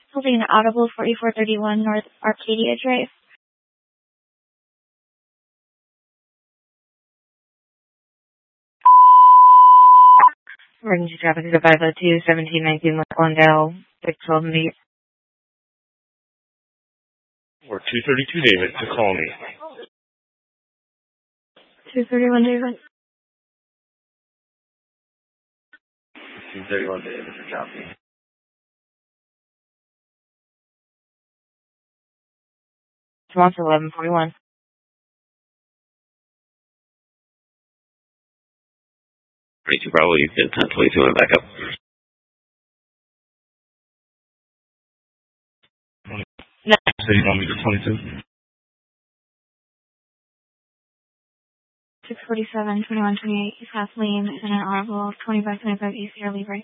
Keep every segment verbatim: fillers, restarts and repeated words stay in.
Holding an audible forty-four thirty-one North Arcadia Drive. Emergency traffic is at five oh two, seventeen nineteen West Glendale, six twelve meet. Or two thirty-two David to call me. two thirty-one David. two thirty-one David to copy. Response eleven forty-one. twenty-two Bravo, you can ten twenty-two and back up. No. So you want me to twenty-two? six forty-seven, twenty-one twenty-eight, East Kathleen is in an audible of twenty-five twenty-five East Early Break.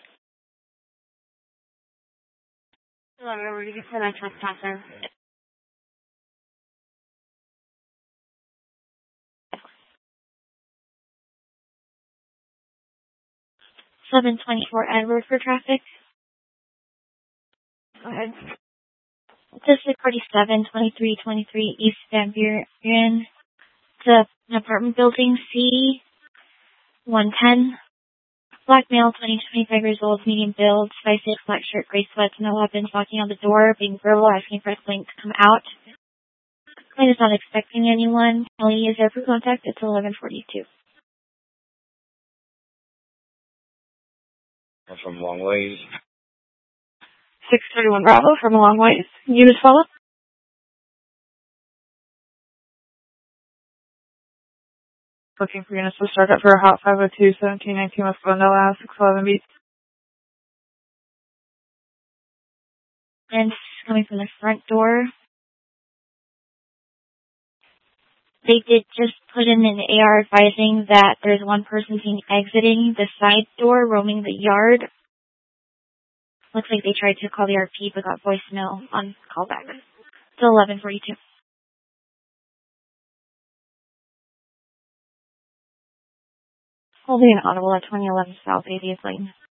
Hello, remember you can send a trespasser. seven twenty-four Edward for traffic. Go ahead. District forty-seven, twenty-three twenty-three East Van Buren. It's an apartment building, C one ten. Black male, twenty to twenty-five years old, medium build, five six, black shirt, gray sweats, no weapons, walking on the door, being verbal, asking for a link to come out. Client is not expecting anyone. Kelly is there for contact. It's eleven forty-two. From Long Ways. six thirty-one Bravo from a long ways. Unit follow? Looking for units to start up for a hot five oh two, seventeen nineteen West Glendale, six eleven Beach. And coming from the front door. They did just put in an A R advising that there's one person seen exiting the side door, roaming the yard. Looks like they tried to call the R P but got voicemail on callback. It's eleven forty-two. Holding an audible at twenty eleven South eightieth Lane.